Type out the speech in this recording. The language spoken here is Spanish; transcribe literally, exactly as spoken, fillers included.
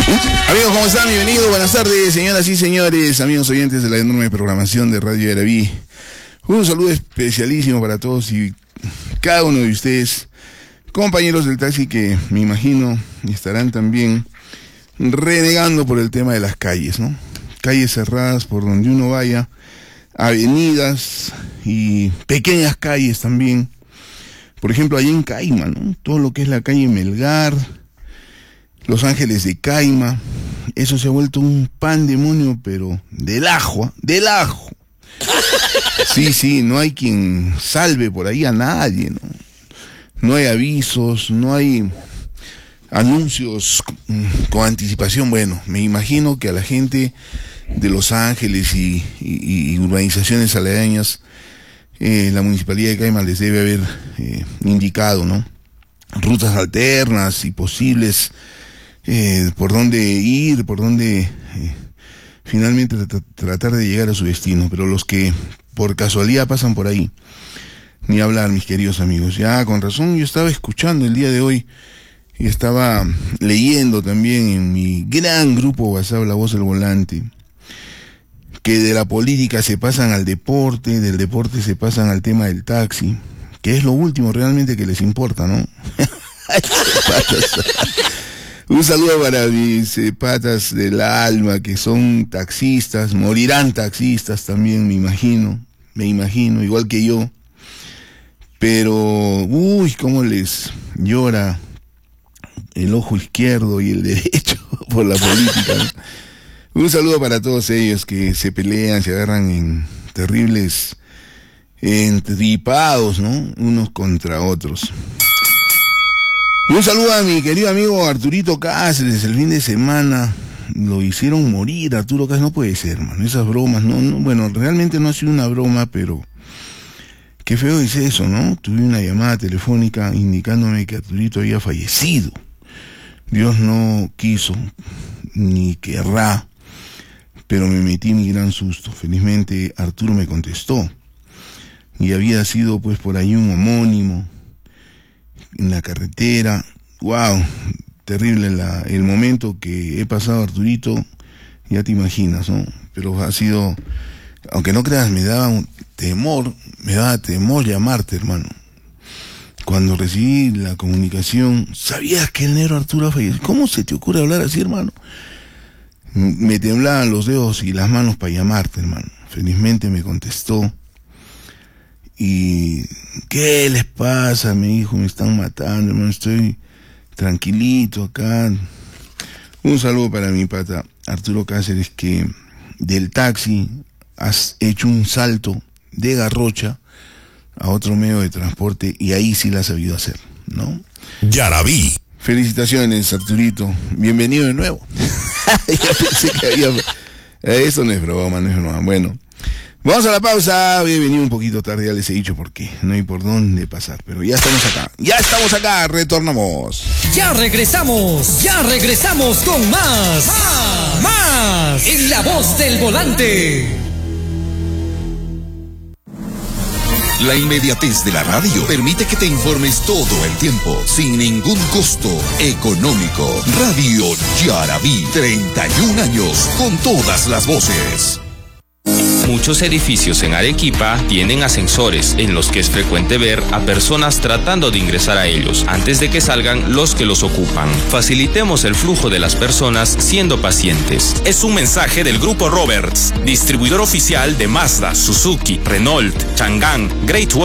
Amigos, ¿cómo están? Bienvenidos, buenas tardes, señoras y señores, amigos oyentes de la enorme programación de Radio Yaraví. Un saludo especialísimo para todos y cada uno de ustedes, compañeros del taxi que me imagino estarán también renegando por el tema de las calles, ¿no? Calles cerradas por donde uno vaya, avenidas y pequeñas calles también. Por ejemplo, allá en Caima, ¿no? Todo lo que es la calle Melgar, Los Ángeles de Caima, eso se ha vuelto un pandemonio, pero del ajo, ¿eh? del ajo. Sí, sí, no hay quien salve por ahí a nadie, ¿no? No hay avisos, no hay anuncios con anticipación. Bueno, me imagino que a la gente de Los Ángeles y, y, y urbanizaciones aledañas, eh, la Municipalidad de Caima les debe haber eh, indicado, ¿no? Rutas alternas y posibles eh, por dónde ir, por dónde eh, finalmente tra- tratar de llegar a su destino. Pero los que por casualidad pasan por ahí, ni hablar, mis queridos amigos. Ya, con razón, yo estaba escuchando el día de hoy y estaba leyendo también en mi gran grupo WhatsApp La Voz del Volante, que de la política se pasan al deporte, del deporte se pasan al tema del taxi, que es lo último realmente que les importa, ¿no? Un saludo para mis eh, patas del alma, que son taxistas, morirán taxistas también, me imagino, me imagino, igual que yo. Pero, uy, cómo les llora el ojo izquierdo y el derecho por la política, ¿no? Un saludo para todos ellos que se pelean, se agarran en terribles entripados, ¿no? Unos contra otros. Un saludo a mi querido amigo Arturito Cáceres. El fin de semana lo hicieron morir. Arturo Cáceres, no puede ser, hermano. Esas bromas, no, no, bueno, realmente no ha sido una broma, pero qué feo es eso, ¿no? Tuve una llamada telefónica indicándome que Arturito había fallecido. Dios no quiso, ni querrá, pero me metí mi gran susto. Felizmente Arturo me contestó. Y había sido pues por ahí un homónimo en la carretera. Wow, terrible la, el momento que he pasado, Arturito, ya te imaginas, ¿no? Pero ha sido, aunque no creas, me daba un temor, me daba temor llamarte, hermano. Cuando recibí la comunicación, ¿sabías que el negro Arturo falleció? ¿Cómo se te ocurre hablar así, hermano? Me temblaban los dedos y las manos para llamarte, hermano. Felizmente me contestó. Y, ¿qué les pasa? Me dijo, me están matando, hermano, estoy tranquilito acá. Un saludo para mi pata Arturo Cáceres, que del taxi has hecho un salto de Garrocha a otro medio de transporte y ahí sí la has sabido hacer, ¿no? Yaraví. Felicitaciones, Arturito. Bienvenido de nuevo. Ya pensé que había... Eso no es broma, no es broma. Bueno, vamos a la pausa. He venido un poquito tarde, ya les he dicho por qué. No hay por dónde pasar, pero ya estamos acá. Ya estamos acá, retornamos. Ya regresamos, ya regresamos con más. Más, más. En La Voz del Volante. La inmediatez de la radio permite que te informes todo el tiempo, sin ningún costo económico. Radio Yaraví, treinta y un años, con todas las voces. Muchos edificios en Arequipa tienen ascensores en los que es frecuente ver a personas tratando de ingresar a ellos antes de que salgan los que los ocupan. Facilitemos el flujo de las personas siendo pacientes. Es un mensaje del Grupo Roberts, distribuidor oficial de Mazda, Suzuki, Renault, Chang'an, Great Wall